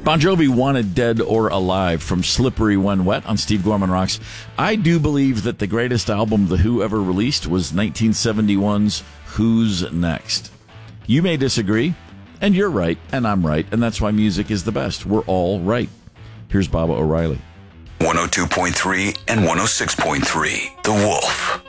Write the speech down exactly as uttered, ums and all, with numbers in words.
Bon Jovi wanted Dead or Alive from Slippery When Wet on Steve Gorman Rocks. I do believe that the greatest album The Who ever released was nineteen seventy-one's Who's Next. You may disagree, and you're right, and I'm right, and that's why music is the best. We're all right. Here's Baba O'Reilly. one oh two point three and one oh six point three, The Wolf.